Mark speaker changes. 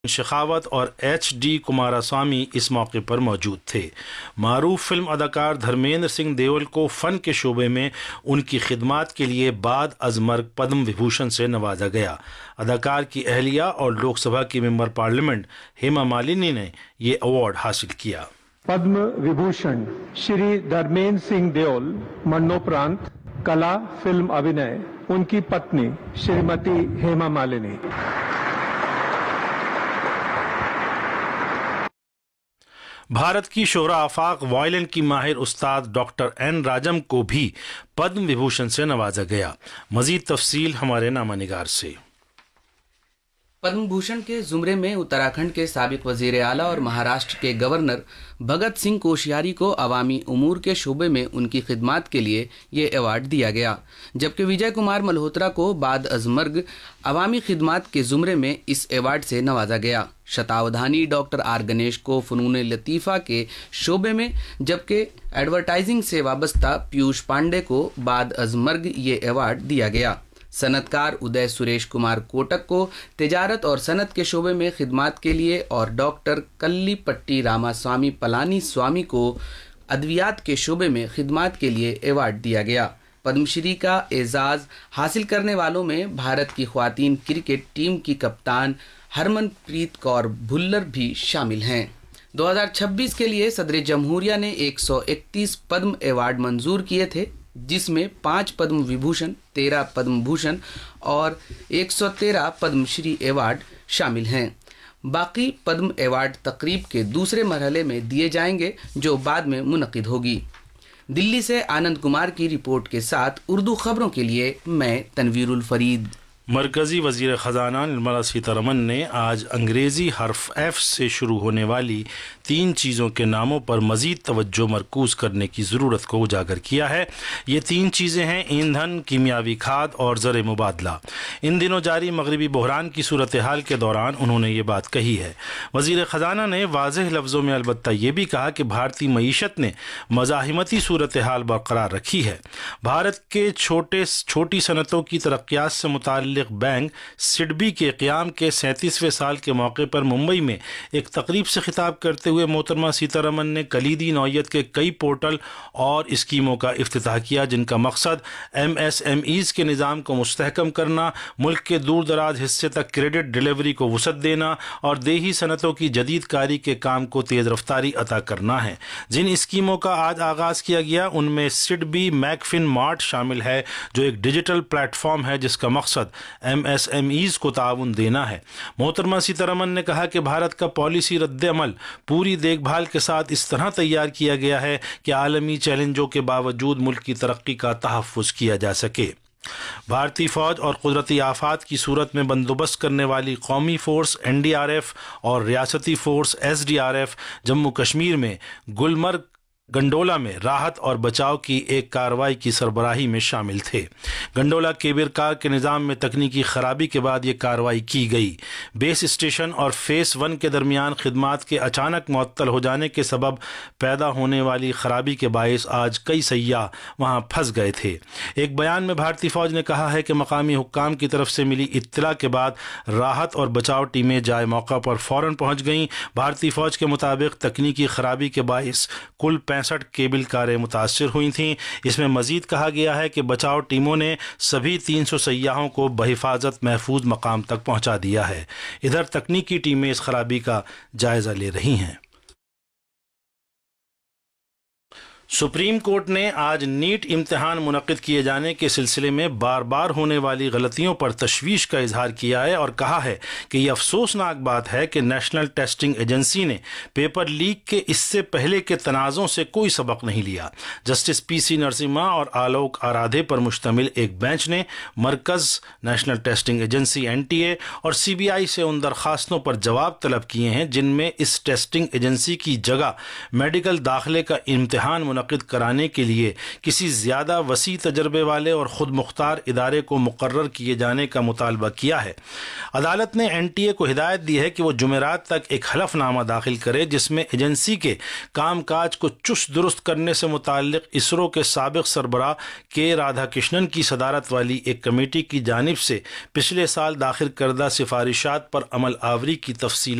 Speaker 1: شخاوت اور H D Kumaraswamy اس موقع پر موجود تھے۔ معروف فلم اداکار دھرمیندر سنگھ دیول کو فن کے شعبے میں ان کی خدمات کے لیے بعد از مرگ پدم وبھوشن سے نوازا گیا۔ اداکار کی اہلیہ اور لوک سبھا کی ممبر پارلیمنٹ ہیما مالنی نے یہ ایوارڈ حاصل کیا۔
Speaker 2: پدم وبھوشن شری دھرمیندر سنگھ دیول مرنوپرانت کلا فلم ابھینے ان کی پتنی شریمتی ہیما مالنی۔
Speaker 1: بھارت کی شہرا آفاق وائلن کی ماہر استاد ڈاکٹر این راجم کو بھی پدم وبھوشن سے نوازا گیا۔ مزید تفصیل ہمارے نامہ نگار سے۔
Speaker 3: پدم بھوشن کے زمرے میں اتراکھنڈ کے سابق وزیر اعلیٰ اور مہاراشٹر کے گورنر بھگت سنگھ کوشیاری کو عوامی امور کے شعبے میں ان کی خدمات کے لیے یہ ایوارڈ دیا گیا، جبکہ وجے کمار ملہوترا کو بعد از مرگ عوامی خدمات کے زمرے میں اس ایوارڈ سے نوازا گیا۔ شتاودھانی ڈاکٹر آر گنیش کو فنون لطیفہ کے شعبے میں، جبکہ ایڈورٹائزنگ سے وابستہ پیوش پانڈے کو بعد از مرگ یہ ایوارڈ دیا گیا۔ صنعت کار ادے سریش کمار کوٹک کو تجارت اور صنعت کے شعبے میں خدمات کے لیے اور ڈاکٹر کلی پٹی راما سوامی پلانی سوامی کو ادویات کے شعبے میں خدمات کے لیے ایوارڈ دیا گیا۔ پدم شری کا اعزاز حاصل کرنے والوں میں بھارت کی خواتین کرکٹ ٹیم کی کپتان ہرمن پریت کور بھلر بھی شامل ہیں۔ 2026 کے لیے صدر جمہوریہ نے 131 پدم ایوارڈ منظور کیے تھے، جس میں 5 پدم وبھوشن، 13 پدم بھوشن اور 113 پدم شری ایوارڈ شامل ہیں۔ باقی پدم ایوارڈ تقریب کے دوسرے مرحلے میں دیے جائیں گے، جو بعد میں منعقد ہوگی۔ دلی سے آنند کمار کی رپورٹ کے ساتھ اردو خبروں کے لیے میں تنویر الفرید۔
Speaker 1: مرکزی وزیر خزانہ نرملا سیتارمن نے آج انگریزی حرف ایف سے شروع ہونے والی 3 چیزوں کے ناموں پر مزید توجہ مرکوز کرنے کی ضرورت کو اجاگر کیا ہے۔ یہ 3 چیزیں ہیں: ایندھن، کیمیاوی کھاد اور زر مبادلہ۔ ان دنوں جاری مغربی بحران کی صورتحال کے دوران انہوں نے یہ بات کہی ہے۔ وزیر خزانہ نے واضح لفظوں میں البتہ یہ بھی کہا کہ بھارتی معیشت نے مزاحمتی صورتحال برقرار رکھی ہے۔ بھارت کے چھوٹی صنعتوں کی ترقیات سے متعلق بینک سڈبی کے قیام کے 37ویں سال کے موقع پر ممبئی میں ایک تقریب سے خطاب کرتے ہوئے محترمہ سیتارمن نے کلیدی نوعیت کے کئی پورٹل اور اسکیموں کا افتتاح کیا، جن کا مقصد ایم ایس ایم ایز کے نظام کو مستحکم کرنا، ملک کے دور دراز حصے تک کریڈٹ ڈیلیوری کو وسعت دینا اور دیہی صنعتوں کی جدید کاری کے کام کو تیز رفتاری عطا کرنا ہے۔ جن اسکیموں کا آج آغاز کیا گیا ان میں سڈبی میک فن مارٹ شامل ہے، جو ایک ڈیجیٹل پلیٹ فارم ہے جس کا مقصد ایم ایس ایم ایز کو تعاون دینا ہے۔ محترمہ سیتارمن نے کہا کہ بھارت کا پالیسی رد عمل پوری دیکھ بھال کے ساتھ اس طرح تیار کیا گیا ہے کہ عالمی چیلنجوں کے باوجود ملک کی ترقی کا تحفظ کیا جا سکے۔ بھارتی فوج اور قدرتی آفات کی صورت میں بندوبست کرنے والی قومی force N D R F اور ریاستی force S D R F Jammu Kashmir میں گلمرگ گنڈولا میں راحت اور بچاؤ کی ایک کارروائی کی سربراہی میں شامل تھے۔ گنڈولا کیبل کار کے نظام میں تکنیکی خرابی کے بعد یہ کارروائی کی گئی۔ بیس اسٹیشن اور فیس 1 کے درمیان خدمات کے اچانک معطل ہو جانے کے سبب پیدا ہونے والی خرابی کے باعث آج کئی سیاح وہاں پھنس گئے تھے۔ ایک بیان میں بھارتی فوج نے کہا ہے کہ مقامی حکام کی طرف سے ملی اطلاع کے بعد راحت اور بچاؤ ٹیمیں جائے موقع پر فوراً پہنچ گئیں۔ بھارتی فوج کے مطابق تکنیکی خرابی کے باعث کل 65 کیبل کاریں متاثر ہوئی تھیں۔ اس میں مزید کہا گیا ہے کہ بچاؤ ٹیموں نے سبھی 300 سیاحوں کو بحفاظت محفوظ مقام تک پہنچا دیا ہے۔ ادھر تکنیکی ٹیمیں اس خرابی کا جائزہ لے رہی ہیں۔ سپریم کورٹ نے آج نیٹ امتحان منعقد کیے جانے کے سلسلے میں بار بار ہونے والی غلطیوں پر تشویش کا اظہار کیا ہے اور کہا ہے کہ یہ افسوسناک بات ہے کہ نیشنل ٹیسٹنگ ایجنسی نے پیپر لیک کے اس سے پہلے کے تنازعوں سے کوئی سبق نہیں لیا۔ جسٹس پی سی نرسمہا اور آلوک آرادھے پر مشتمل ایک بینچ نے مرکز، national testing agency N T A اور سی بی آئی سے ان درخواستوں پر جواب طلب کیے ہیں جن میں اس ٹیسٹنگ ایجنسی کی جگہ میڈیکل داخلے کا امتحان منعقد کرانے کے لیے کسی زیادہ وسیع تجربے والے اور خود مختار ادارے کو مقرر کیے جانے کا مطالبہ کیا ہے۔ عدالت نے NTA کو ہدایت دی ہے کہ وہ جمعرات تک ایک حلف نامہ داخل کرے جس میں ایجنسی کے کام کاج کو چست درست کرنے سے متعلق اسرو کے سابق سربراہ کے رادھا کرشنن کی صدارت والی ایک کمیٹی کی جانب سے پچھلے سال داخل کردہ سفارشات پر عمل آوری کی تفصیلات